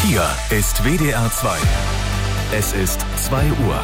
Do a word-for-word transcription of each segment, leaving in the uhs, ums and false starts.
Hier ist W D R zwei. Es ist zwei Uhr.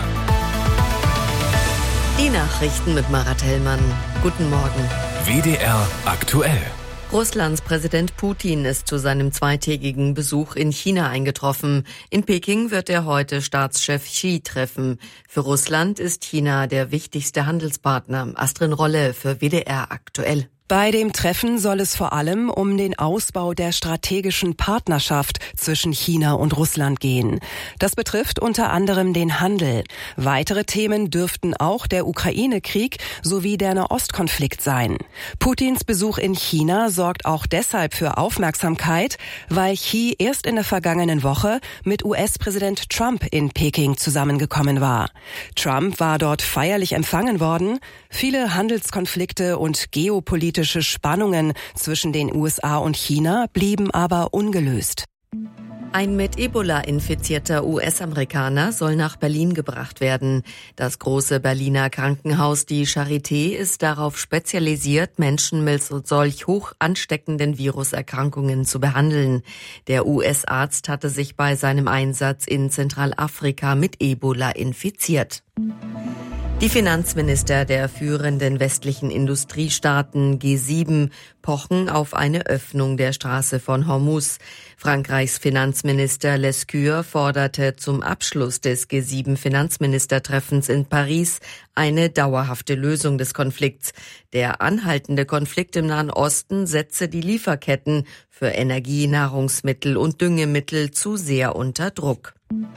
Die Nachrichten mit Marat Hellmann. Guten Morgen. W D R aktuell. Russlands Präsident Putin ist zu seinem zweitägigen Besuch in China eingetroffen. In Peking wird er heute Staatschef Xi treffen. Für Russland ist China der wichtigste Handelspartner. Astrid Rolle für W D R aktuell. Bei dem Treffen soll es vor allem um den Ausbau der strategischen Partnerschaft zwischen China und Russland gehen. Das betrifft unter anderem den Handel. Weitere Themen dürften auch der Ukraine-Krieg sowie der Nahostkonflikt sein. Putins Besuch in China sorgt auch deshalb für Aufmerksamkeit, weil Xi erst in der vergangenen Woche mit U S-Präsident Trump in Peking zusammengekommen war. Trump war dort feierlich empfangen worden. Viele Handelskonflikte und geopolitische Spannungen zwischen den U S A und China blieben aber ungelöst. Ein mit Ebola infizierter U S-Amerikaner soll nach Berlin gebracht werden. Das große Berliner Krankenhaus, die Charité, ist darauf spezialisiert, Menschen mit solch hoch ansteckenden Viruserkrankungen zu behandeln. Der U S-Arzt hatte sich bei seinem Einsatz in Zentralafrika mit Ebola infiziert. Die Finanzminister der führenden westlichen Industriestaaten G sieben pochen auf eine Öffnung der Straße von Hormuz. Frankreichs Finanzminister Lescure forderte zum Abschluss des G sieben Finanzministertreffens in Paris eine dauerhafte Lösung des Konflikts. Der anhaltende Konflikt im Nahen Osten setze die Lieferketten für Energie, Nahrungsmittel und Düngemittel zu sehr unter Druck.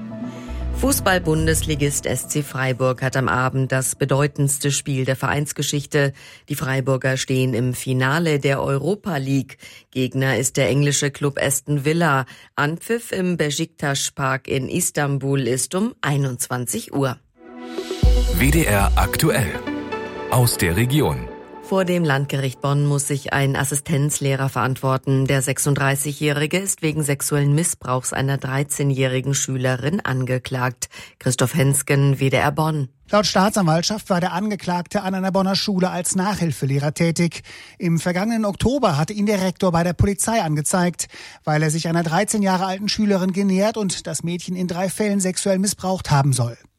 Fußball-Bundesligist S C Freiburg hat am Abend das bedeutendste Spiel der Vereinsgeschichte. Die Freiburger stehen im Finale der Europa League. Gegner ist der englische Club Aston Villa. Anpfiff im Beşiktaş-Park in Istanbul ist um einundzwanzig Uhr. W D R aktuell. Aus der Region. Vor dem Landgericht Bonn muss sich ein Assistenzlehrer verantworten. Der sechsunddreißigjährige ist wegen sexuellen Missbrauchs einer dreizehnjährigen Schülerin angeklagt. Christoph Hensgen, W D R Bonn. Laut Staatsanwaltschaft war der Angeklagte an einer Bonner Schule als Nachhilfelehrer tätig. Im vergangenen Oktober hatte ihn der Rektor bei der Polizei angezeigt, weil er sich einer dreizehn Jahre alten Schülerin genähert und das Mädchen in drei Fällen sexuell missbraucht haben soll.